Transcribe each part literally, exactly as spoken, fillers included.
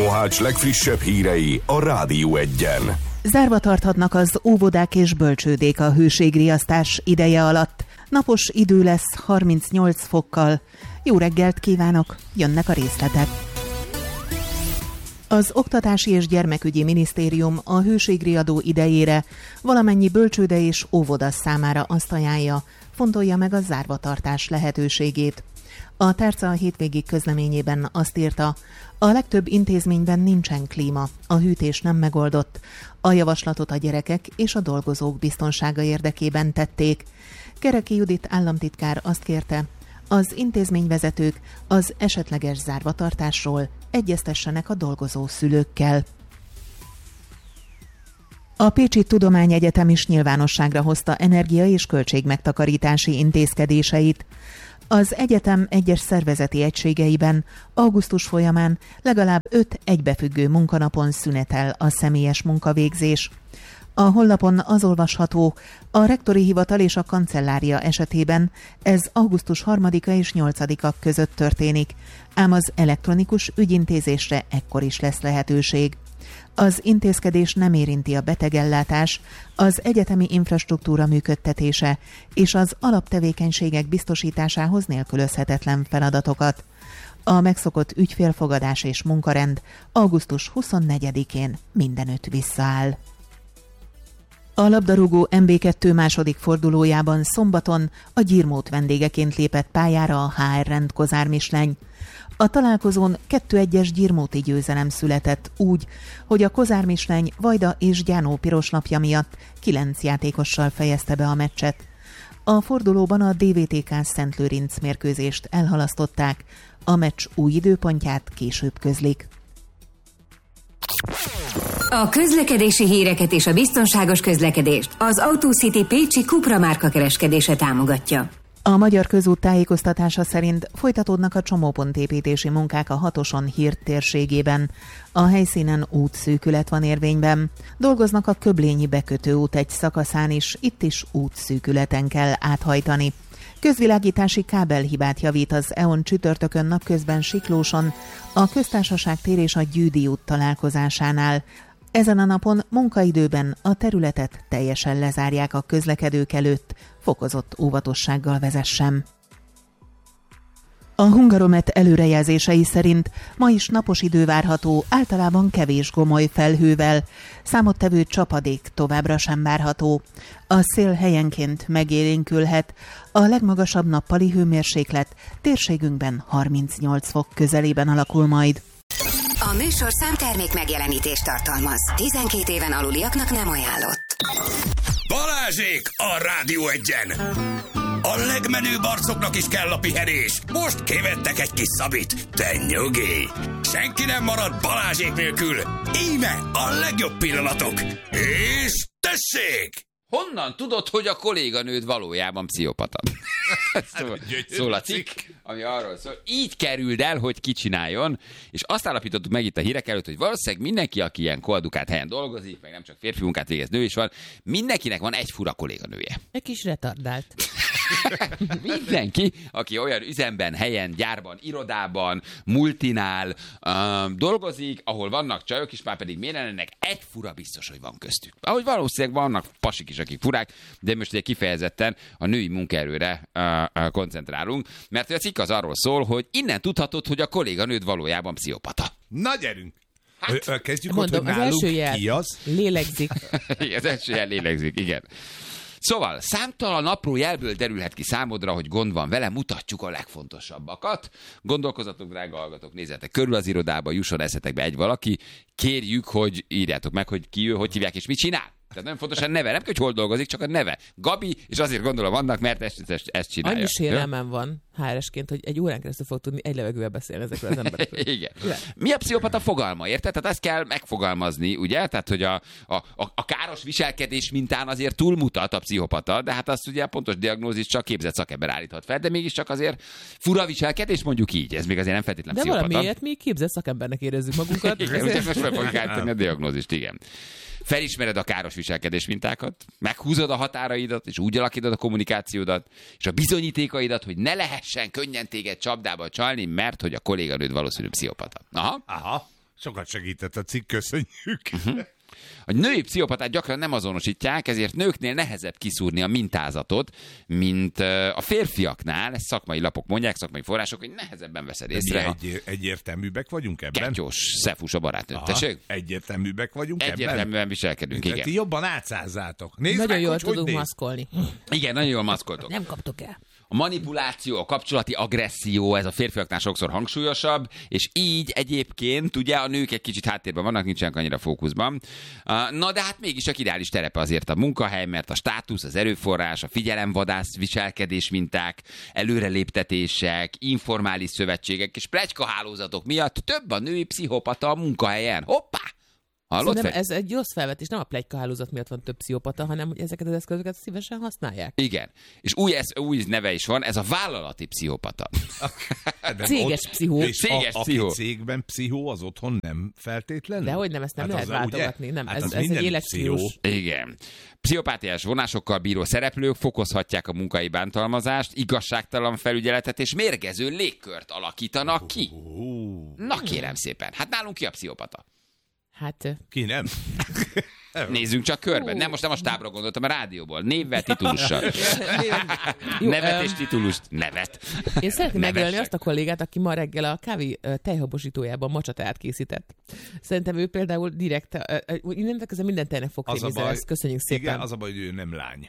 Mohács legfrissebb hírei a Rádió Egyen. Zárva tarthatnak az óvodák és bölcsődék a hőségriasztás ideje alatt. Napos idő lesz harmincnyolc fokkal. Jó reggelt kívánok, jönnek a részletek. Az Oktatási és Gyermekügyi Minisztérium a hőségriadó idejére valamennyi bölcsőde és óvoda számára azt ajánlja, fontolja meg a zárvatartás lehetőségét. A tárca a hétvégi közleményében azt írta, a legtöbb intézményben nincsen klíma, a hűtés nem megoldott. A javaslatot a gyerekek és a dolgozók biztonsága érdekében tették. Kereki Judit államtitkár azt kérte, az intézményvezetők az esetleges zárvatartásról egyeztessenek a dolgozó szülőkkel. A Pécsi Tudományegyetem is nyilvánosságra hozta energia- és költségmegtakarítási intézkedéseit. Az egyetem egyes szervezeti egységeiben augusztus folyamán legalább öt egybefüggő munkanapon szünetel a személyes munkavégzés. A honlapon az olvasható, a rektori hivatal és a kancellária esetében ez augusztus harmadika és nyolcadika között történik, ám az elektronikus ügyintézésre ekkor is lesz lehetőség. Az intézkedés nem érinti a betegellátás, az egyetemi infrastruktúra működtetése és az alaptevékenységek biztosításához nélkülözhetetlen feladatokat. A megszokott ügyfélfogadás és munkarend augusztus huszonnegyedikén mindenütt visszaáll. A labdarúgó em bé kettő második fordulójában szombaton a Gyirmót vendégeként lépett pályára a há er Rend Kozár Misleny. A találkozón kettő egyes gyirmóti győzelem született úgy, hogy a Kozár Misleny Vajda és Gyánó piroslapja miatt kilenc játékossal fejezte be a meccset. A fordulóban a dé vé té ká Szentlőrinc mérkőzést elhalasztották, a meccs új időpontját később közlik. A közlekedési híreket és a biztonságos közlekedést az AutoCity Pécsi Cupra márka kereskedése támogatja. A Magyar Közút tájékoztatása szerint folytatódnak a csomópontépítési munkák a Hatoson Hírt térségében. A helyszínen útszűkület van érvényben. Dolgoznak a Köblényi bekötő út egy szakaszán is, itt is útszűkületen kell áthajtani. Közvilágítási kábelhibát javít az é o en csütörtökön napközben Siklóson, a Köztársaság tér és a Gyűdi út találkozásánál. Ezen a napon munkaidőben a területet teljesen lezárják a közlekedők előtt, fokozott óvatossággal vezessen. A Hungaromet előrejelzései szerint ma is napos idő várható, általában kevés gomoly felhővel. Számottevő csapadék továbbra sem várható. A szél helyenként megélénkülhet, a legmagasabb nappali hőmérséklet térségünkben harmincnyolc fok közelében alakul majd. A műsorszám termék megjelenítést tartalmaz. tizenkét éven aluliaknak nem ajánlott. Balázsék a Rádió Egyen! A legmenőbb arcoknak is kell a pihenés. Most kivettek egy kis szabit. De nyugi! Senki nem marad Balázsék nélkül. Íme a legjobb pillanatok. És tessék! Honnan tudod, hogy a kolléganőd valójában pszichopata? szól, szól a cikk, ami arról szól. Így kerüld el, hogy ki csináljon, és azt állapítottuk meg itt a hírek előtt, hogy valószínűleg mindenki, aki ilyen koedukált helyen dolgozik, meg nem csak férfi munkát végez, nő is van, mindenkinek van egy fura kolléganője. Egy kis retardált. Mindenki, aki olyan üzemben, helyen, gyárban, irodában, multinál um, dolgozik, ahol vannak csajok is, már pedig miért lennek, egy fura biztos, hogy van köztük. Ahogy valószínűleg vannak pasik is, akik furák, de most ugye kifejezetten a női munkaerőre uh, uh, koncentrálunk, mert a cikk az arról szól, hogy innen tudhatod, hogy a kolléganőd valójában pszichopata. Na gyerünk! Hát, Ö, kezdjük mondom, ott, hogy az nálunk első jel ki az? lélegzik. az első jel lélegzik, igen. Szóval, számtalan apró jelből derülhet ki számodra, hogy gond van vele, mutatjuk a legfontosabbakat. Gondolkozzatok, drága hallgatók, nézzetek körül az irodába, jusson eszetekbe egy valaki, kérjük, hogy írjátok meg, hogy ki ő, hogy hívják és mit csinál. Tehát nagyon fontos a neve, nem kell, hogy hol dolgozik, csak a neve. Gabi, és azért gondolom annak, mert ezt, ezt, ezt csinálja. Annyi sérelmem van há er esként, hogy egy órán keresztül fog tudni egy levegővel beszélni ezekről az emberekről. Igen. Mi a pszichopata fogalma, érted? Tehát ezt kell megfogalmazni, ugye? Tehát, hogy a, a, a, a káros viselkedés mintán azért túlmutat a pszichopata, de hát azt ugye a pontos diagnózis csak képzett szakember állíthat fel, de mégiscsak azért fura viselkedés, mondjuk így. Ez még azért nem feltétlenül de pszichopata. De valamiért mi képzett szakembernek érezzük magunkat. Igen, ugye most meg fogjuk állítani a diagnózist, igen. Felismered a káros viselkedés mintákat, meghúzod a határaidat, és úgy alakítod a kommunikációdat, és a bizonyítékaidat, hogy ne lehessen könnyen téged csapdába csalni, mert hogy a kolléganőd valószínű pszichopata. Aha. Aha. Sokat segített a cikk, köszönjük. Uh-huh. A női pszichopatát gyakran nem azonosítják, ezért nőknél nehezebb kiszúrni a mintázatot, mint a férfiaknál. Ezt szakmai lapok mondják, szakmai források, hogy nehezebben veszed észre. Mi egy, egyértelműbbek vagyunk ebben? Ketyós, Szefus a barátnő. Tessék? Egyértelműbbek vagyunk Egyértelműen ebben? Egyértelműen viselkedünk, igen. Ti jobban átszázzátok. Nézd nagyon meg, jól hogy tudunk hogy maszkolni. Igen, nagyon jól maszkoltok. Nem kaptok el. A manipuláció, a kapcsolati agresszió, ez a férfiaknál sokszor hangsúlyosabb, és így egyébként ugye a nők egy kicsit háttérben vannak, nincsenek annyira fókuszban. Na de hát mégis a ideális terepe azért a munkahely, mert a státusz, az erőforrás, a figyelemvadász viselkedés minták, előreléptetések, informális szövetségek és pletykahálózatok miatt több a női pszichopata a munkahelyen. Hoppá! Szerintem ez egy rossz felvetés, nem a pletykahálózat miatt van több pszichopata, hanem hogy ezeket az eszközöket szívesen használják. Igen. És új, ez, új neve is van, ez a vállalati pszichopata. Céges pszichó. És Céges a, pszichó. aki cégben pszichó, az otthon nem feltétlenül? Dehogy nem, ezt nem hát lehet az, váltogatni. ugye? Nem, hát ez, az ez egy életstílus. Igen. Pszichopátiás vonásokkal bíró szereplők fokozhatják a munkai bántalmazást, igazságtalan felügyeletet és mérgező légkört alakítanak ki. Na kérem szépen, hát nálunk ki a pszichopata? Hát... Ki nem? Nézzünk csak körben. Nem, most nem a stábra gondoltam, a rádióból. Névvel, titulussal. Nevet és titulust. Nevet. Én szeretném Nevessek. megölni azt a kollégát, aki ma reggel a kávé tejhabosítójában macsatát készített. Szerintem ő például direkt, innentől kezdve minden tejnek fog krémizni, ezt köszönjük szépen. Igen, az a baj, hogy ő nem lány.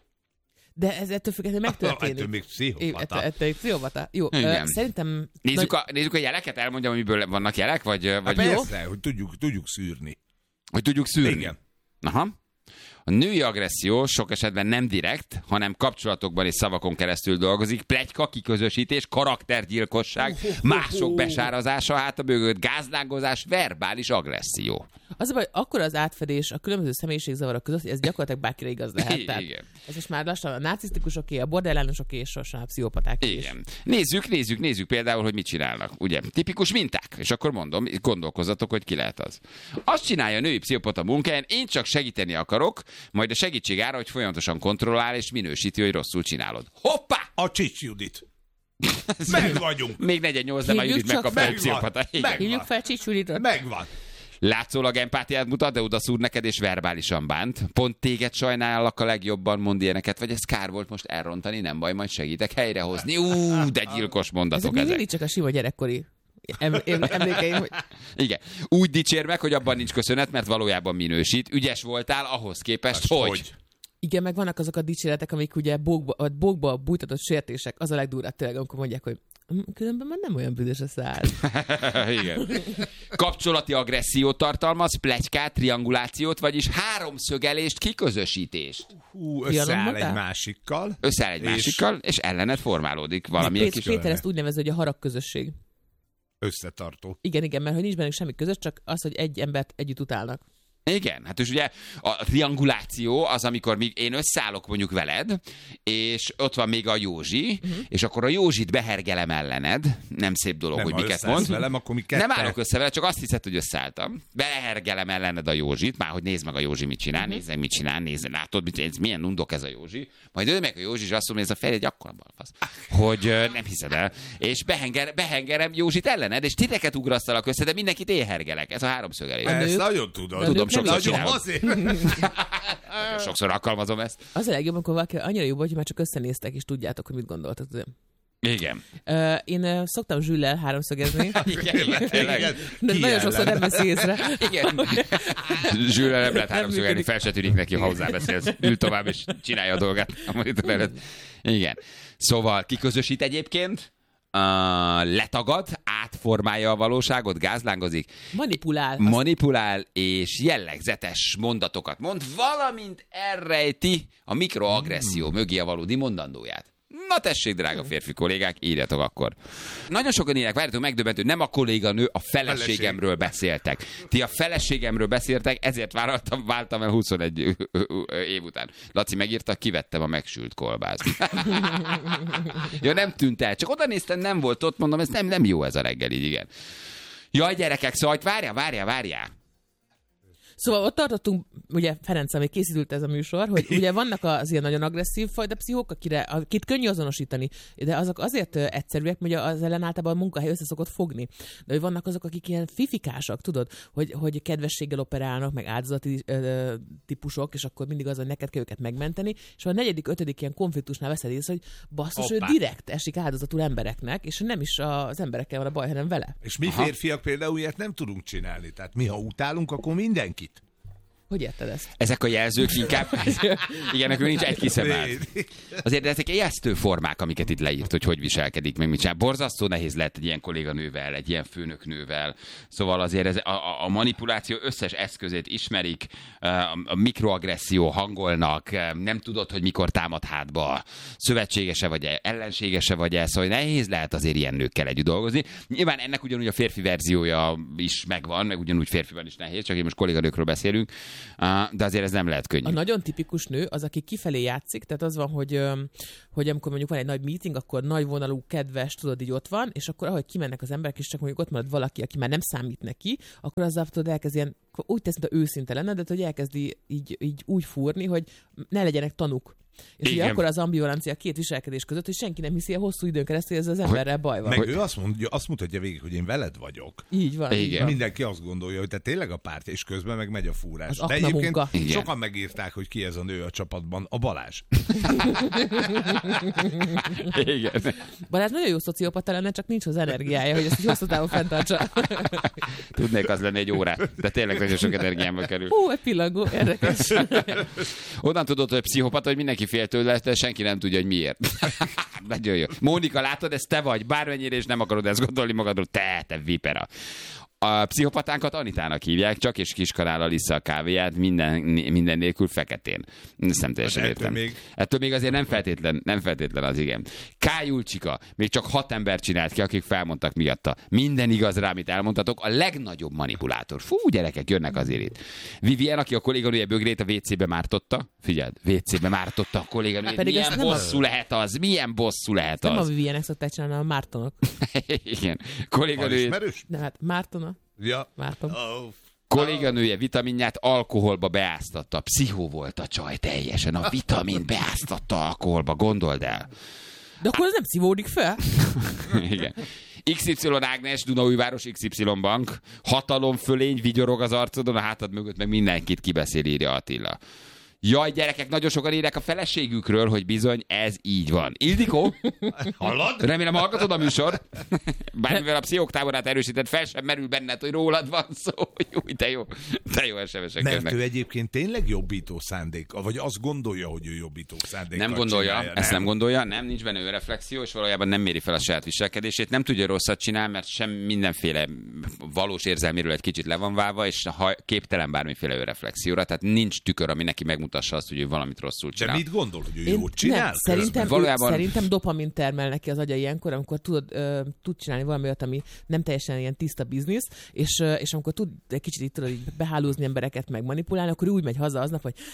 De ez ettől függetlenül megtörténik. Ettől még pszichopata. Ettől még pszichopata. Jó, Igen. szerintem... Nézzük a, nézzük a jeleket, elmondjam, amiből vannak jelek, vagy... Hát vagy persze, hogy tudjuk, tudjuk szűrni. Hogy tudjuk szűrni. Igen. Aha. A női agresszió sok esetben nem direkt, hanem kapcsolatokban és szavakon keresztül dolgozik. Pletyka, kiközösítés, karaktergyilkosság, mások besárazása, hát a mögött gázlángozás, verbális agresszió. Az a baj, akkor az átfedés a különböző személyiségzavarok között, hogy ez gyakorlatilag bárkire igaz lehet. Tehát Igen. ez most már lassan a narcisztikusoké, a borderlánosoké és sorsan a pszichopatáké is. Igen. Nézzük, nézzük, nézzük például, hogy mit csinálnak. Ugye, tipikus minták. És akkor mondom, gondolkozzatok, hogy ki lehet az. Azt csinálja a női pszichopata munkáján, én csak segíteni akarok, majd a segítség ára, hogy folyamatosan kontrollál és minősíti, hogy rosszul csinálod. Hoppá! A Csics Judit. Meg vagyunk. Még negyvennyolc, de már Hívjuk Judit csak megkapta egy megvan. pszichopata. Igen. Hívjuk fel Csics Juditot. Megvan. Látszólag empátiát mutat, de odaszúr neked és verbálisan bánt. Pont téged sajnállak a legjobban, mond ilyeneket, vagy ez kár volt most elrontani, nem baj, majd segítek helyrehozni. Ú, de gyilkos mondatok Ezek ezek. mindig csak a sima gyerekkori em- em- emlékeim, hogy Igen. Úgy dicsér meg, hogy abban nincs köszönet, mert valójában minősít. Ügyes voltál ahhoz képest, Azt hogy... hogy? igen, meg vannak azok a dicséretek, amik ugye bókba, vagy bókba bújtatott sértések, az a legdurvább tényleg, amikor mondják, hogy "Mm, különben már nem olyan büdös a szád." Igen. Kapcsolati agressziót tartalmaz, pletykát, triangulációt, vagyis háromszögelést, kiközösítést. Hú, Fialom összeáll voltál? egy másikkal. Összeáll egy És- másikkal, és ellened formálódik valamilyen Péter, kis... Péter ezt úgy nevezi, hogy a harag közösség. Összetartó. Igen, igen, mert hogy nincs bennük semmi közös, csak az, hogy egy embert együtt utálnak. Igen, hát és ugye a trianguláció az, amikor még én összeállok mondjuk veled, és ott van még a Józsi, uh-huh. és akkor a Józsit behergelem ellened, nem szép dolog, Nem, hogy ha miket összeállsz mond. velem, akkor mi ketten- Nem állok össze vele, csak azt hiszed, hogy összeálltam. Behergelem ellened a Józsit, már hogy nézd meg a Józsi mit csinál, uh-huh. nézd meg mit csinál, nézd, látod, mit, ez milyen undok ez a Józsi. Majd ő meg a Józsi, és azt mondja, ez a fejed egy akkora balfasz, hogy ö, nem hiszed el. És behenger, behengerem Józsit ellened, és titeket ugrasztalak össze, de mindenkit éhergelek. Ez a háromszögelés. Ezt nők- nagyon tudod. Tudom, nők nem sokszor így csinálom. Azért. Nagyon sokszor alkalmazom ezt. Az a legjobb, amikor valaki annyira jó vagy, hogy már csak összenéztek, és tudjátok, hogy mit gondoltak. Igen. Uh, én uh, szoktam Zsüllel háromszögezni, Igen, tényleg. Igen. de Ki nagyon sokszor ellen? nem veszi észre. Igen. Zsűrre nem lehet háromszögelni, működik. fel se tűnik neki, ha hozzábeszélsz. Ül tovább, és csinálja a dolgát a monitor előtt. Igen. Szóval kiközösít egyébként, uh, letagad, átformálja a valóságot, gázlángozik, Manipulál. manipulál, és jellegzetes mondatokat mond, valamint elrejti a mikroagresszió mögé a valódi mondandóját. Na tessék, drága férfi kollégák, írjatok akkor. Nagyon sokan írják, várjátok, megdöbbentő, nem a kolléganő, a feleségemről beszéltek. Ti a feleségemről beszéltek, ezért váltam, váltam el huszonegy év után. Laci megírta, kivettem a megsült kolbászt. Ja, nem tűnt el, csak oda néztem, nem volt ott, mondom, ez nem, nem jó ez a reggel, így igen. Jaj, gyerekek, szóval várjál, várjál, várjál. Szóval ott tartottunk, ugye Ferenc, amíg készült ez a műsor, hogy ugye vannak az ilyen nagyon agresszív fajta pszichók, akire, akit könnyű azonosítani, de azok azért egyszerűek, hogy az ellen általában a munkahely össze szokott fogni. De hogy vannak azok, akik ilyen fifikásak, tudod, hogy, hogy kedvességgel operálnak, meg áldozati ö, típusok, és akkor mindig az, hogy neked kell őket megmenteni, és a negyedik, ötödik ilyen konfliktusnál veszed észre, hogy basszus, ő direkt esik áldozatul embereknek, és nem is az emberekkel van a baj, hanem vele. És mi Aha. férfiak például ilyet nem tudunk csinálni. Tehát mi, ha utálunk, akkor mindenkit. Hogy érted ezt? Ezek a jelzők inkább... Igen, nekünk nincs egy kiszemelt. Azért de ezek ijesztő formák, amiket itt leírt, hogy hogy viselkedik, meg mit csinál. Borzasztó nehéz lehet egy ilyen kolléganővel, egy ilyen főnöknővel. Szóval azért ez a, a manipuláció összes eszközét ismerik, a mikroagresszió hangolnak, nem tudod, hogy mikor támad hátba, szövetségese vagy ellenségese vagy el, szóval nehéz lehet azért ilyen nőkkel együtt dolgozni. Nyilván ennek ugyanúgy a férfi verziója is megvan, meg ugyanúgy férfiban is nehéz, csak én most kolléganőkről beszélünk. De azért ez nem lehet könnyű. A nagyon tipikus nő az, aki kifelé játszik, tehát az van, hogy, hogy amikor mondjuk van egy nagy meeting, akkor nagy vonalú, kedves, tudod, így ott van, és akkor ahogy kimennek az emberek, és csak mondjuk ott marad valaki, aki már nem számít neki, akkor azzal tudod elkezd ilyen, úgy tesz, mint a őszinte lenne, de hogy elkezdi így, így úgy fúrni, hogy ne legyenek tanúk. És ugye akkor az ambivalencia a két viselkedés között, hogy senki nem hiszi a hosszú időn keresztül, hogy ez az emberrel baj van. Meg hogy... ő azt, mondja, azt mutatja végig, hogy én veled vagyok. Így van. Igen. Így van. Mindenki azt gondolja, hogy te tényleg a pártja, és közben meg megy a fúrás. Az de egyébként munka. sokan megírták, hogy ki ez a nő a csapatban, a Balázs. Igen. Balázs nagyon jó szociopata lenne, csak nincs az energiája, hogy ezt így hosszú távon fenntartsa. Tudnék az lenni egy órát, de tényleg nagyon sok energiámba kerül. Hú, egy pillangó, érdekes. Onnan tudod, hogy pszichopata, hogy mindenki fél tőle, de senki nem tudja, hogy miért. Nagyon jó. Mónika, látod, ez te vagy, bármennyire, és nem akarod ezt gondolni magadról, te, te vipera. A pszichopatánkat Anitának hívják, csak és kiskanállal issza a kávéját, minden, minden nélkül feketén. Ezt nem teljesen értem. Ettől még... ettől még azért nem feltétlen, nem feltétlen az, igen. K. Julcsika, még csak hat ember csinált ki, akik felmondtak miatta. Minden igaz rá, amit elmondtatok, a legnagyobb manipulátor. Fú, gyerekek, jönnek azért itt. Vivien, aki a kolléganője bögrét a vé cébe mártotta. Figyeld, vé cébe mártotta a kolléganőjét. Milyen bosszú a... lehet az? Milyen bosszú lehet az? Nem a Vivienek szokták csinálni, a Mártonok. Igen. Kolléganőjét... De hát Mártona. Ja. Márton. Oh. Kolléganője vitaminját alkoholba beáztatta. Pszichó volt a csaj teljesen. A vitamint beáztatta alkoholba, gondold el. De akkor ez nem szívódik fel? Igen. iksz ipszilon Ágnes, Dunaújváros iksz ipszilon Bank. Hatalomfölény, vigyorog az arcodon, a hátad mögött meg mindenkit kibeszél, írja Attila. Jaj, gyerekek, nagyon sokan írják a feleségükről, hogy bizony ez így van. Ildikó? Hallod? Remélem hallgatod a műsor. Bár mivel a pszichók táborát erősített, fel sem merül benned, hogy rólad van szó. Jó, de jó. De jó es em esek Mert jönnek. ő egyébként tényleg jobbító szándék, vagy azt gondolja, hogy ő jobbító szándék. Nem gondolja, csinálja, ezt nem? nem gondolja, nem, nincs benne önreflexió, és valójában nem méri fel a saját viselkedését, nem tudja rosszat csinál, mert sem mindenféle valós érzelméről egy kicsit le van válva, és képtelen bármiféle önreflexióra, tehát nincs tükör, ami neki megmutassa azt, hogy ő valamit rosszul csinál. De mit gondol, hogy ő Én jót csinál? Nem, szerintem, valójában... szerintem dopamin termel neki az agya ilyenkor, amikor tud, uh, tud csinálni valami olyat, ami nem teljesen ilyen tiszta biznisz, és, uh, és amikor tud egy kicsit így, tudod, így behálózni embereket, meg manipulálni, akkor úgy megy haza aznap, hogy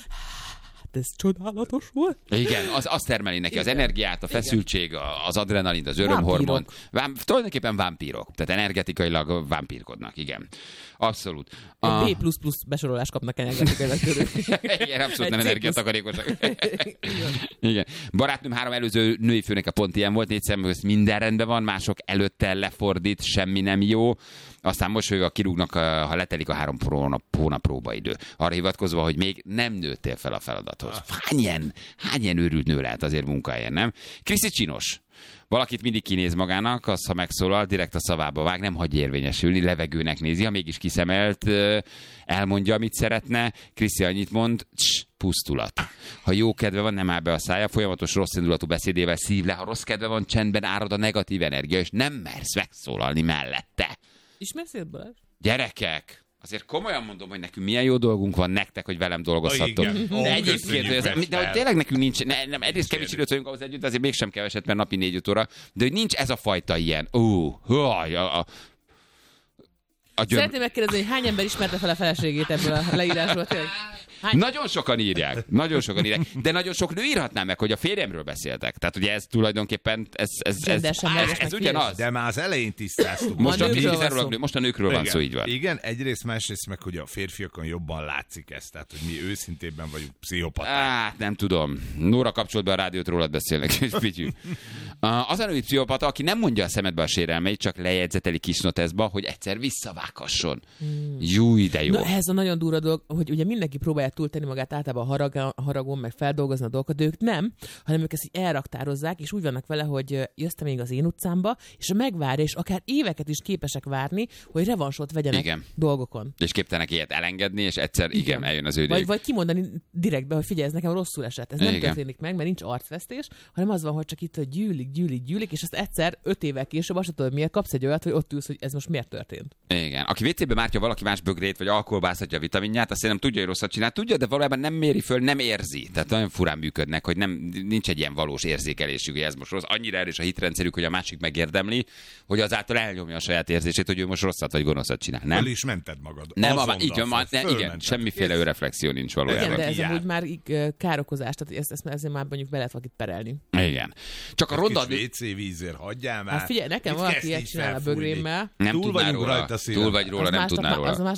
ez csodálatos volt. Igen, az, az termeli neki igen. Az energiát, a feszültség, az adrenalin, az örömhormon. Vám, tulajdonképpen vámpírok. Tehát energetikailag vámpírkodnak, igen. Abszolút. A B plusz plusz besorolást kapnak energetikailag körül. Igen, abszolút nem energiatakarékosak. Igen. Barátnőm három előző női főnek a pont ilyen volt, négy szem közt minden rendben van, mások előtte lefordít, semmi nem jó. Aztán mosolyogva kirúgnak, ha letelik a három hónap, hónap próbaidő. Arra hivatkozva, hogy még nem nőttél fel a feladathoz. Hány ilyen, hány ilyen őrült nő lehet azért munkahelyen, nem? Kriszi csinos. Valakit mindig kinéz magának, az, ha megszólal, direkt a szavába vág, nem hagyja érvényesülni, levegőnek nézi, ha mégis kiszemelt, elmondja, amit szeretne. Kriszi annyit mond, cs, pusztulat. Ha jó kedve van, nem áll be a szája, folyamatos rossz indulatú beszédével szív le, ha rossz kedve van, csendben árad a negatív energia, és nem mersz megszólalni mellette. Ismersz ilyet, Balázs? Gyerekek! Azért komolyan mondom, hogy nekünk milyen jó dolgunk van nektek, hogy velem dolgozhattok. Oh, de egyébként, hogy ez, de hogy tényleg nekünk nincs, ne, nem, egyrészt kevés időt vagyunk ahhoz együtt, azért mégsem keveset, mert napi négy óra, de hogy nincs ez a fajta ilyen, ó, a, a, a, a gyöm... Szeretném megkérdezni, hogy hány ember ismerte fel a feleségét ebből a leírásból? Hány? Nagyon sokan írják, nagyon sokan írják, de nagyon sok nő írhatná meg, hogy a férjemről beszéltek. Tehát ugye ez tulajdonképpen, ez, ez, ez, ez, ez, ez ugyanaz. De már az elején tisztáztuk. Most a, nőkről van nőkről, most a nőkről van szó, így van. Igen, egyrészt, másrészt meg, hogy a férfiakon jobban látszik ez, tehát hogy mi őszintében vagyunk pszichopaták. Hát nem tudom. Nóra kapcsolt be a rádiót, rólad beszélnek, és Pityu. Az a női pszichopata, aki nem mondja a szemedbe a sérelmeit, csak lejegyzeteli kis noteszba, hogy egyszer visszavághasson. Hmm. Júj, de jó. Na, ez a nagyon durva dolog, hogy ugye mindenki próbálja túltenni magát általában a, harag, a haragon, meg feldolgozni a dolgokat, de ők nem, hanem ők ezt így elraktározzák, és úgy vannak vele, hogy jössz még az én utcámba, és megvárja, és akár éveket is képesek várni, hogy revansot vegyenek igen. dolgokon. És képtelenek ilyet elengedni, és egyszer igen, igen eljön az ő vagy, vagy kimondani direktbe, hogy figyelj, ez nekem rosszul esett. Ez nem igen. történik meg, mert nincs arcvesztés, hanem az van, hogy csak itt hogy gyűlik, gyűlik, gyűlik, és azt egyszer öt évvel később azt tudod, miért kapsz egy olyat, hogy ott ülsz, hogy ez most miért történt. Igen. Aki vécébe mártja valaki más bögrét, vagy alkoholbáztatja a vitaminját, azt nem tudja, hogy rosszat csinál. Tudja, de valójában nem méri föl, nem érzi. Tehát nagyon furán működnek, hogy nem, nincs egy ilyen valós érzékelésük, hogy ez most rossz. Annyira erős a hitrendszerük, hogy a másik megérdemli, hogy azáltal elnyomja a saját érzését, hogy ő most rosszat vagy gonoszat csinál. Nem? Föl is mented magad. Nem, a, így van, ma, ne, igen, semmiféle önreflexió nincs valójában. Igen, de ez amúgy már károkozás, tehát ezt, ezt ezért már mondjuk be lehet valakit perelni. Igen. Csak a ronda... vé cé vízért hagyjál már. Hát figyelj, nekem valaki ilyet csinál a bögrémmel. Nem túl tudnál vagyunk róla. Rajta túl vagy róla, az nem másnak, tudnál róla. Az más